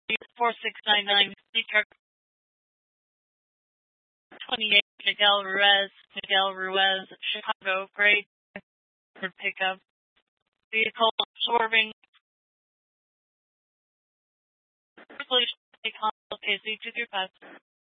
4699, C truck 28, Miguel Ruiz, Chicago, gray pickup. Vehicle absorbing resolution, KC 235.